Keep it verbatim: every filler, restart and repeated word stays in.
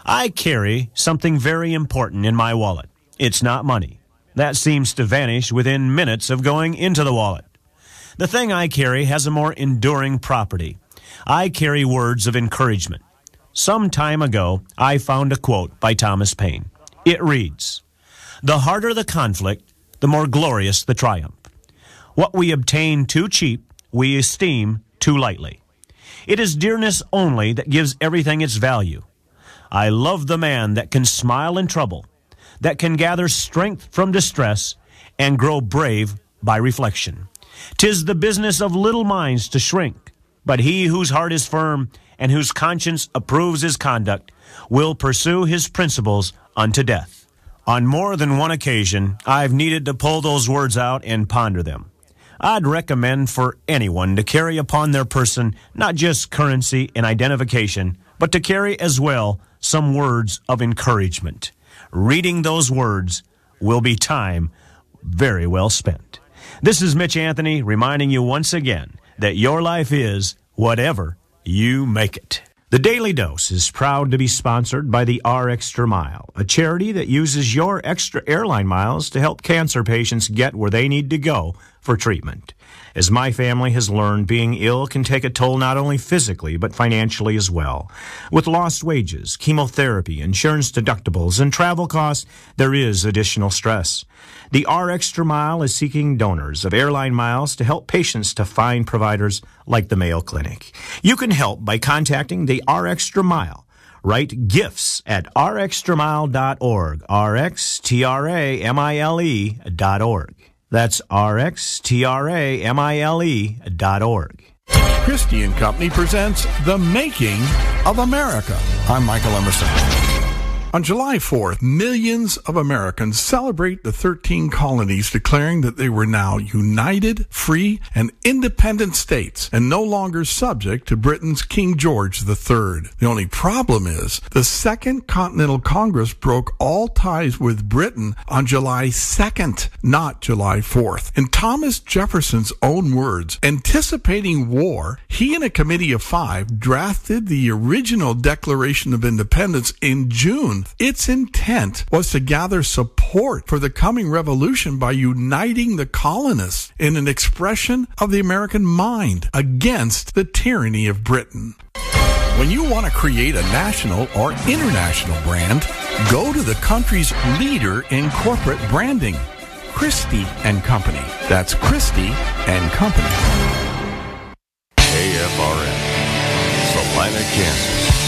I carry something very important in my wallet. It's not money. That seems to vanish within minutes of going into the wallet. The thing I carry has a more enduring property. I carry words of encouragement. Some time ago, I found a quote by Thomas Paine. It reads, "The harder the conflict, the more glorious the triumph. What we obtain too cheap, we esteem too lightly. It is dearness only that gives everything its value. I love the man that can smile in trouble, that can gather strength from distress, and grow brave by reflection. 'Tis the business of little minds to shrink, but he whose heart is firm and whose conscience approves his conduct will pursue his principles unto death." On more than one occasion, I've needed to pull those words out and ponder them. I'd recommend for anyone to carry upon their person not just currency and identification, but to carry as well some words of encouragement. Reading those words will be time very well spent. This is Mitch Anthony reminding you once again that your life is whatever you make it. The Daily Dose is proud to be sponsored by the R Extra Mile, a charity that uses your extra airline miles to help cancer patients get where they need to go for treatment. As my family has learned, being ill can take a toll not only physically, but financially as well. With lost wages, chemotherapy, insurance deductibles, and travel costs, there is additional stress. The R Extra Mile is seeking donors of airline miles to help patients to find providers like the Mayo Clinic. You can help by contacting the R Extra Mile. Write gifts at r extra mile dot org, R X T R A M I L E dot org. That's R X T R A M I L E dot org. Christie and Company presents The Making of America. I'm Michael Emerson. On July fourth, millions of Americans celebrate the thirteen colonies declaring that they were now united, free, and independent states and no longer subject to Britain's King George the Third. The only problem is the Second Continental Congress broke all ties with Britain on July second, not July fourth. In Thomas Jefferson's own words, anticipating war, he and a committee of five drafted the original Declaration of Independence in June. Its intent was to gather support for the coming revolution by uniting the colonists in an expression of the American mind against the tyranny of Britain. When you want to create a national or international brand, go to the country's leader in corporate branding, Christie and Company. That's Christie and Company. K F R N, Salina, Kansas.